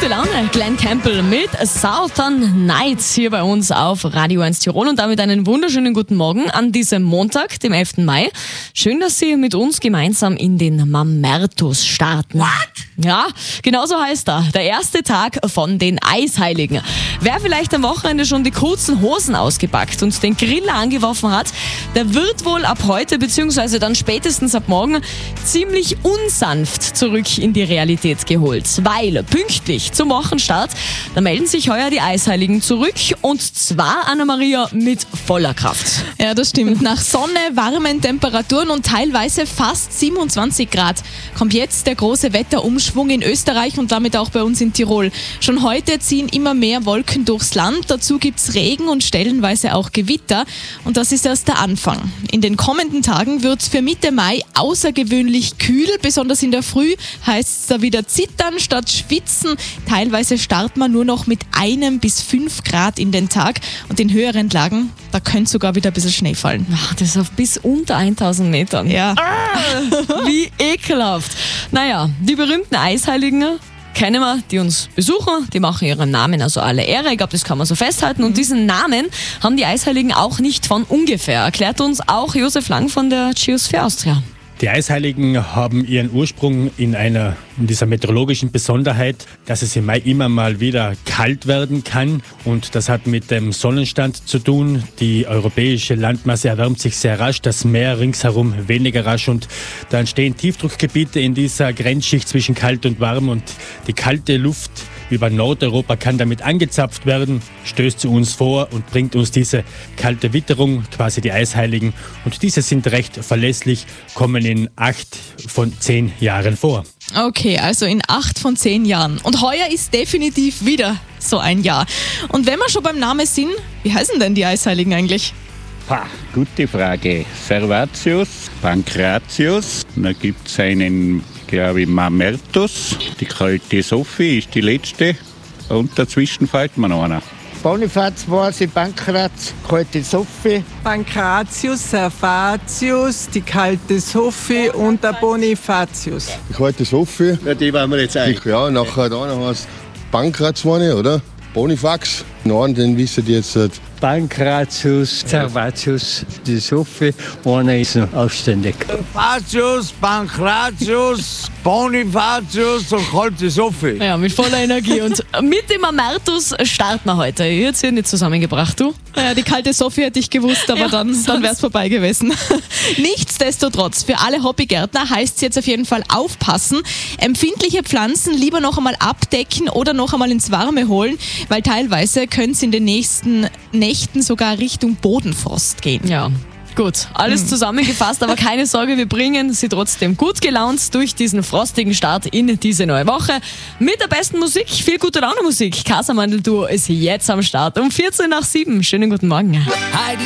gute Laune. Glenn Campbell mit Southern Nights hier bei uns auf Radio 1 Tirol und damit einen wunderschönen guten Morgen an diesem Montag, dem 11. Mai. Schön, dass Sie mit uns gemeinsam in den Mamertus starten. What? Ja, genau so heißt er. Der erste Tag von den Eisheiligen. Wer vielleicht am Wochenende schon die kurzen Hosen ausgepackt und den Grill angeworfen hat, der wird wohl ab heute bzw. dann spätestens ab morgen ziemlich unsanft zurück in die Realität geholt. Weil pünktlich zum Wochenstart, da melden sich heuer die Eisheiligen zurück und zwar, Anna-Maria, mit voller Kraft. Ja, das stimmt. Nach Sonne, warmen Temperaturen und teilweise fast 27 Grad kommt jetzt der große Wetterumschwung in Österreich und damit auch bei uns in Tirol. Schon heute ziehen immer mehr Wolken durchs Land. Dazu gibt's Regen und stellenweise auch Gewitter. Und das ist erst der Anfang. In den kommenden Tagen wird's für Mitte Mai außergewöhnlich kühl. Besonders in der Früh heißt es da wieder zittern statt schwitzen. Teilweise startet man nur noch mit 1 bis 5 Grad in den Tag. Und in höheren Lagen, da könnte sogar wieder ein bisschen Schnee fallen. Ach, das ist auf bis unter 1000 Metern. Ja. Wie ekelhaft. Naja, die berühmten Eisheiligen kennen wir, die uns besuchen, die machen ihren Namen also alle Ehre. Ich glaube, das kann man so festhalten. Und diesen Namen haben die Eisheiligen auch nicht von ungefähr. Erklärt uns auch Josef Lang von der Geosphere Austria. Die Eisheiligen haben ihren Ursprung in dieser meteorologischen Besonderheit, dass es im Mai immer mal wieder kalt werden kann. Und das hat mit dem Sonnenstand zu tun. Die europäische Landmasse erwärmt sich sehr rasch, das Meer ringsherum weniger rasch. Und da entstehen Tiefdruckgebiete in dieser Grenzschicht zwischen kalt und warm. Und die kalte Luft über Nordeuropa kann damit angezapft werden, stößt zu uns vor und bringt uns diese kalte Witterung, quasi die Eisheiligen. Und diese sind recht verlässlich, kommen in 8 von 10 Jahren vor. Okay, also in 8 von 10 Jahren. Und heuer ist definitiv wieder so ein Jahr. Und wenn wir schon beim Namen sind, wie heißen denn die Eisheiligen eigentlich? Gute Frage. Servatius, Pankratius, dann gibt es einen, glaube ich, Mamertus. Die kalte Sophie ist die letzte. Und dazwischen fällt mir noch einer. Bonifaz, Borsi, Pankraz, kalte Sophie. Pankratius, Servatius, die kalte Sophie und der Bonifatius. Die kalte Sophie. Ja, die wollen wir jetzt eigentlich. Ja, nachher da noch heißt Pankraz, oder? Bonifax. Nein, den wissen die jetzt nicht. Pankratius, Servatius, die Sophie, einer ist noch ausständig. Servatius, Pankratius, Bonifatius und kalte Sophie. Ja, mit voller Energie. Und mit dem Mamertus starten wir heute. Ich hätte es hier nicht zusammengebracht, du? Ja, die kalte Sophie hätte ich gewusst, aber Ja, dann wäre es vorbei gewesen. Nichtsdestotrotz, für alle Hobbygärtner heißt es jetzt auf jeden Fall aufpassen. Empfindliche Pflanzen lieber noch einmal abdecken oder noch einmal ins Warme holen, weil teilweise können es in den nächsten Nächten sogar Richtung Bodenfrost gehen. Ja. Gut, alles zusammengefasst, aber keine Sorge, wir bringen Sie trotzdem gut gelaunt durch diesen frostigen Start in diese neue Woche. Mit der besten Musik, viel gute Laune Musik. Casamandel Duo ist jetzt am Start um 14 nach 7. Schönen guten Morgen.